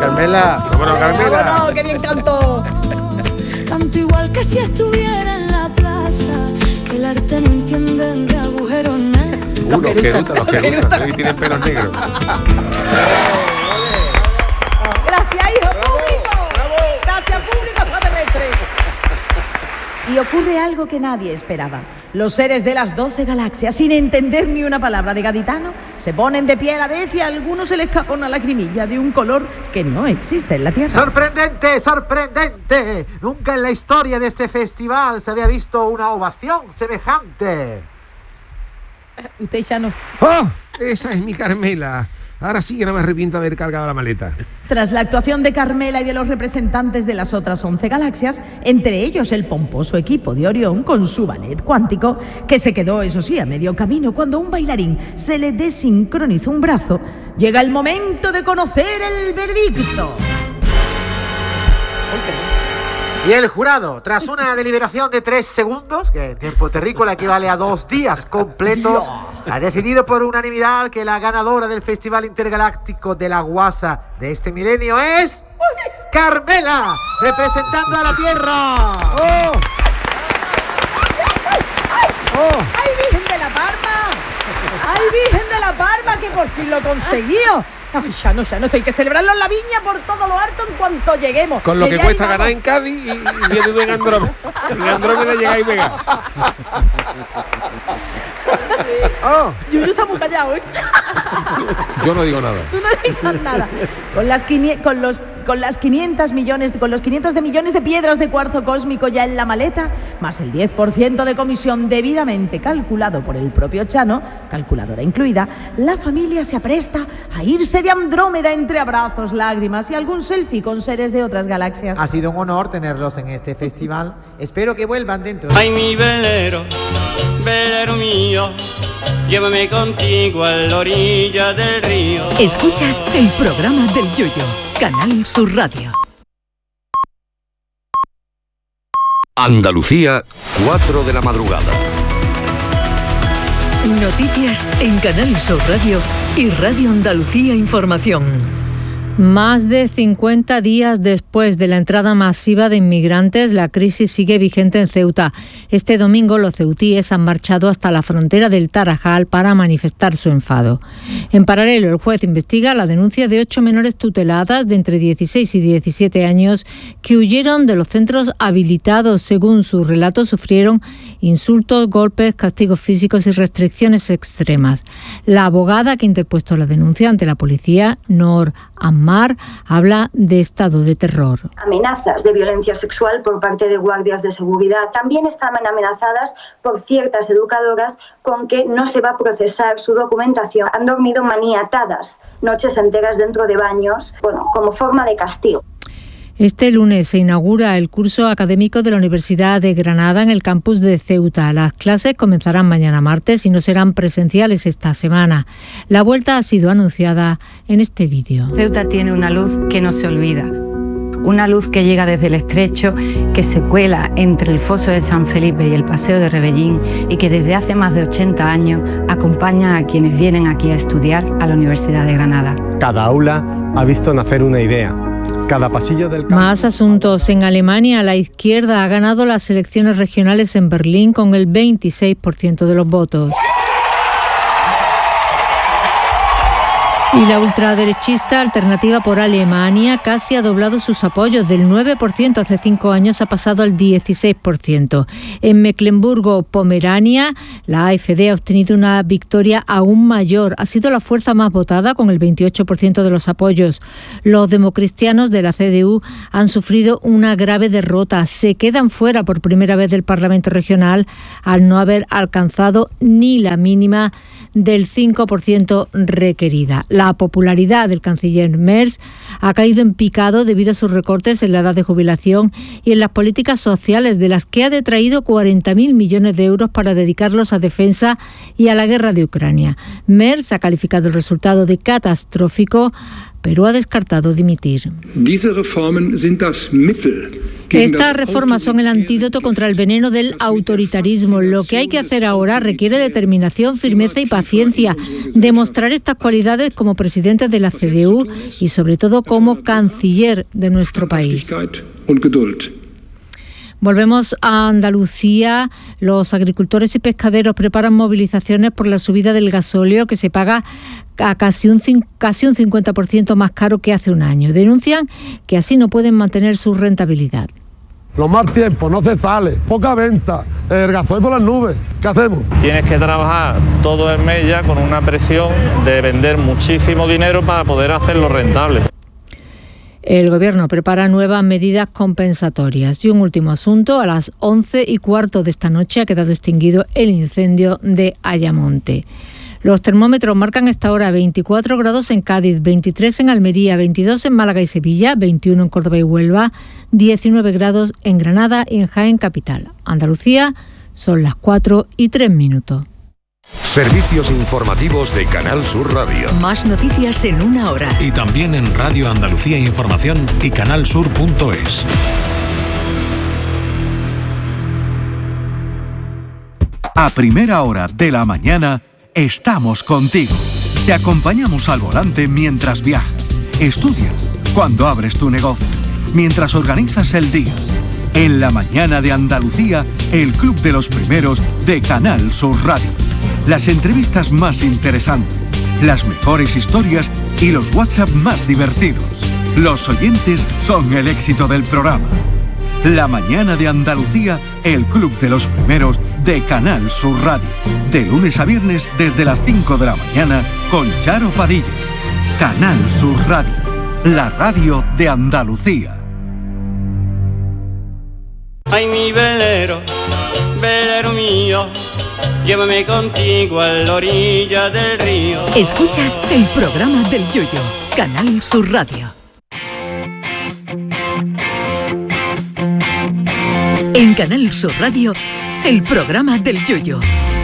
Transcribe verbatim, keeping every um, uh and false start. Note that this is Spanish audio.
Carmela. Bueno, Carmela. Bueno, qué bien canto. Canto igual que si estuviera en la plaza, que el arte no entienden de agujeros negros. Uh, los querutas, los querutas, hoy tienen pelos negros. Gracias, hijo público. Gracias, público extraterrestre. Y ocurre algo que nadie esperaba. Los seres de las doce galaxias, sin entender ni una palabra de gaditano, se ponen de pie a la vez y a algunos se les escapa una lagrimilla de un color que no existe en la Tierra. ¡Sorprendente, sorprendente! Nunca en la historia de este festival se había visto una ovación semejante. Usted ya no. ¡Oh! Esa es mi Carmela. Ahora sí que no me arrepiento de haber cargado la maleta. Tras la actuación de Carmela y de los representantes de las otras once galaxias, entre ellos el pomposo equipo de Orión con su ballet cuántico, que se quedó, eso sí, a medio camino cuando a un bailarín se le desincronizó un brazo, llega el momento de conocer el veredicto. Y el jurado, tras una deliberación de tres segundos, que en tiempo terrícola equivale a dos días completos, ha decidido por unanimidad que la ganadora del Festival Intergaláctico de la Guasa de este milenio es Carmela, representando a la Tierra. ¡Oh! ¡Oh! ¡Ay, Virgen de la Parma! ¡Ay, Virgen de la Parma, que por fin lo he conseguido! Ay, ya no, ya no, esto hay que celebrarlo en la viña por todo lo alto en cuanto lleguemos. Con lo que ya cuesta íbamos. ganar en Cádiz y, y viene en Andrómeda. En Andrómeda llega y pega. Oh. Yuyu está muy callado, ¿eh? Yo no digo nada. Tú no digas nada. Con las, quini- con, los, con las quinientos millones, con los quinientos de millones de piedras de cuarzo cósmico ya en la maleta, más el diez por ciento de comisión debidamente calculado por el propio Chano, calculadora incluida, la familia se apresta a irse de Andrómeda entre abrazos, lágrimas y algún selfie con seres de otras galaxias. Ha sido un honor tenerlos en este festival. Espero que vuelvan dentro de... Ay, mi velero, velero mío, llévame contigo a la orilla del río. Escuchas el programa del Yoyo, Canal Sur Radio. Andalucía, cuatro de la madrugada. Noticias en Canal Sur Radio y Radio Andalucía Información. Más de cincuenta días después de la entrada masiva de inmigrantes, la crisis sigue vigente en Ceuta. Este domingo los ceutíes han marchado hasta la frontera del Tarajal para manifestar su enfado. En paralelo, el juez investiga la denuncia de ocho menores tuteladas de entre dieciséis y diecisiete años que huyeron de los centros habilitados. Según su relato, sufrieron insultos, golpes, castigos físicos y restricciones extremas. La abogada que ha interpuesto la denuncia ante la policía, Noor Ammar, habla de estado de terror. Amenazas de violencia sexual por parte de guardias de seguridad. También estaban amenazadas por ciertas educadoras con que no se va a procesar su documentación. Han dormido maniatadas noches enteras dentro de baños, bueno, como forma de castigo. Este lunes se inaugura el curso académico de la Universidad de Granada en el campus de Ceuta. Las clases comenzarán mañana martes y no serán presenciales esta semana. La vuelta ha sido anunciada en este vídeo. Ceuta tiene una luz que no se olvida. Una luz que llega desde el Estrecho, que se cuela entre el Foso de San Felipe y el Paseo de Rebellín y que desde hace más de ochenta años acompaña a quienes vienen aquí a estudiar a la Universidad de Granada. Cada aula ha visto nacer una idea. Cada pasillo del campo. Más asuntos. En Alemania, la izquierda ha ganado las elecciones regionales en Berlín con el veintiséis por ciento de los votos. Y la ultraderechista Alternativa por Alemania casi ha doblado sus apoyos. Del nueve por ciento hace cinco años ha pasado al dieciséis por ciento. En Mecklemburgo-Pomerania, la A F D ha obtenido una victoria aún mayor. Ha sido la fuerza más votada con el veintiocho por ciento de los apoyos. Los democristianos de la C D U han sufrido una grave derrota. Se quedan fuera por primera vez del Parlamento regional al no haber alcanzado ni la mínima del cinco por ciento requerida. La popularidad del canciller Merz ha caído en picado debido a sus recortes en la edad de jubilación y en las políticas sociales, de las que ha detraído cuarenta mil millones de euros para dedicarlos a defensa y a la guerra de Ucrania. Merz ha calificado el resultado de catastrófico pero ha descartado dimitir. Estas reformas son el antídoto contra el veneno del autoritarismo. Lo que hay que hacer ahora requiere determinación, firmeza y paciencia. Demostrar estas cualidades como presidente de la C D U y sobre todo como canciller de nuestro país. Volvemos a Andalucía. Los agricultores y pescaderos preparan movilizaciones por la subida del gasóleo, que se paga a casi un, casi un cincuenta por ciento más caro que hace un año. Denuncian que así no pueden mantener su rentabilidad. Los mal tiempos, no se sale, poca venta, el gasoil por las nubes. ¿Qué hacemos? Tienes que trabajar todo el mes ya con una presión de vender muchísimo dinero para poder hacerlo rentable. El Gobierno prepara nuevas medidas compensatorias. Y un último asunto: a las once y cuarto de esta noche ha quedado extinguido el incendio de Ayamonte. Los termómetros marcan a esta hora veinticuatro grados en Cádiz, veintitrés en Almería, veintidós en Málaga y Sevilla, veintiuno en Córdoba y Huelva, diecinueve grados en Granada y en Jaén capital. Andalucía, son las cuatro y tres minutos. Servicios informativos de Canal Sur Radio. Más noticias en una hora. Y también en Radio Andalucía Información y canalsur punto es. A primera hora de la mañana estamos contigo. Te acompañamos al volante mientras viajas, estudias, cuando abres tu negocio, mientras organizas el día. En la mañana de Andalucía, el Club de los Primeros de Canal Sur Radio. Las entrevistas más interesantes, las mejores historias y los WhatsApp más divertidos. Los oyentes son el éxito del programa. La mañana de Andalucía, el Club de los Primeros de Canal Sur Radio. De lunes a viernes desde las cinco de la mañana con Charo Padilla. Canal Sur Radio, la radio de Andalucía. Ay, mi velero, velero mío, llévame contigo a la orilla del río. Escuchas el programa del Yoyo, Canal Sur Radio. En Canal Sur Radio, el programa del Yoyo.